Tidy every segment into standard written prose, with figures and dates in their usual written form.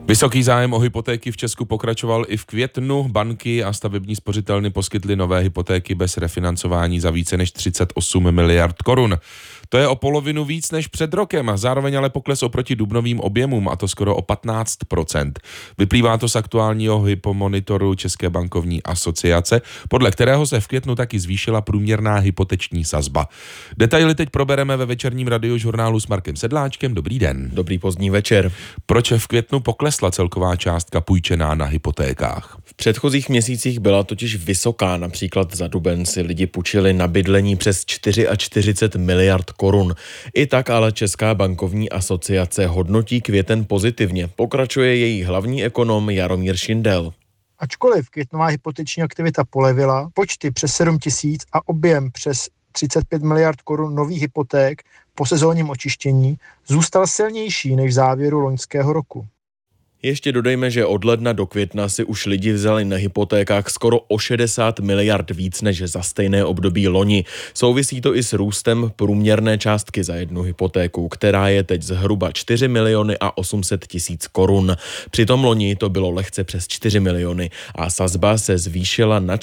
Vysoký zájem o hypotéky v Česku pokračoval i v květnu. Banky a stavební spořitelny poskytly nové hypotéky bez refinancování za více než 38 miliard korun. To je o polovinu víc než před rokem, zároveň ale pokles oproti dubnovým objemům, a to skoro o 15%. Vyplývá to z aktuálního hypomonitoru České bankovní asociace, podle kterého se v květnu taky zvýšila průměrná hypoteční sazba. Detaily teď probereme ve večerním radiožurnálu s Markem Sedláčkem. Dobrý den. Dobrý pozdní večer. Proč v květnu poklesla celková částka půjčená na hypotékách? V předchozích měsících byla totiž vysoká, například za duben si lidi půjčili na bydlení přes 44 miliard korun. I tak ale Česká bankovní asociace hodnotí květen pozitivně. Pokračuje její hlavní ekonom Jaromír Šindel. Ačkoliv květnová hypoteční aktivita polevila, počty přes 7 000 a objem přes 35 miliard korun nových hypoték po sezónním očištění zůstal silnější než v závěru loňského roku. Ještě dodejme, že od ledna do května si už lidi vzali na hypotékách skoro o 60 miliard víc než za stejné období loni. Souvisí to i s růstem průměrné částky za jednu hypotéku, která je teď zhruba 4 miliony a 800 tisíc korun. Přitom loni to bylo lehce přes 4 miliony a sazba se zvýšila na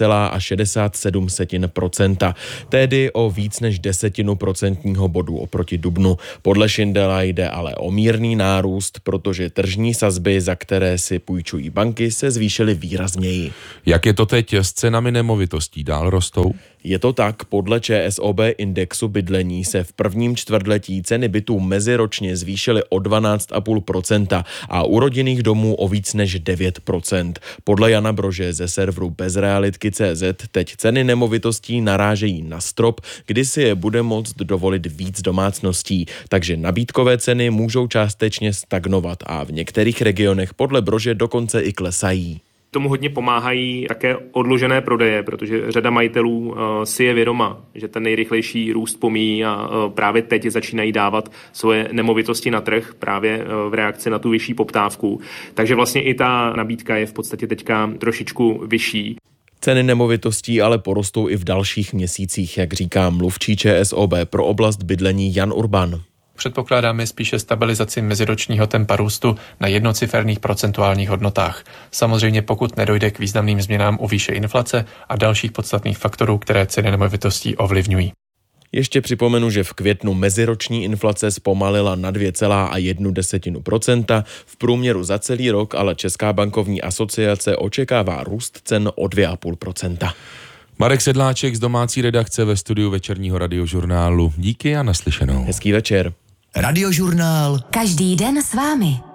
4,67%, tedy o víc než 10% bodu oproti dubnu. Podle Šindela jde ale o mírný nárůst, protože tržní sazby, za které si půjčují banky, se zvýšily výrazněji. Jak je to teď s cenami nemovitostí? Dál rostou? Je to tak, podle ČSOB indexu bydlení se v prvním čtvrtletí ceny bytů meziročně zvýšily o 12,5% a u rodinných domů o víc než 9%. Podle Jana Brože ze serveru Bezrealitky.cz teď ceny nemovitostí narážejí na strop, kdy si je bude moct dovolit víc domácností, takže nabídkové ceny můžou částečně stagnovat a v některých regionech podle Brože dokonce i klesají. Tomu hodně pomáhají také odložené prodeje, protože řada majitelů si je vědoma, že ten nejrychlejší růst pomíjí a právě teď začínají dávat svoje nemovitosti na trh právě v reakci na tu vyšší poptávku. Takže vlastně i ta nabídka je v podstatě teďka trošičku vyšší. Ceny nemovitostí ale porostou i v dalších měsících, jak říká mluvčí ČSOB pro oblast bydlení Jan Urban. Předpokládáme spíše stabilizaci meziročního tempa růstu na jednociferných procentuálních hodnotách. Samozřejmě pokud nedojde k významným změnám u výše inflace a dalších podstatných faktorů, které ceny nemovitostí ovlivňují. Ještě připomenu, že v květnu meziroční inflace zpomalila na 2,1%. V průměru za celý rok ale Česká bankovní asociace očekává růst cen o 2,5%. Marek Sedláček z domácí redakce ve studiu večerního radiožurnálu. Díky a naslyšenou. Hezký večer. Radiožurnál. Každý den s vámi.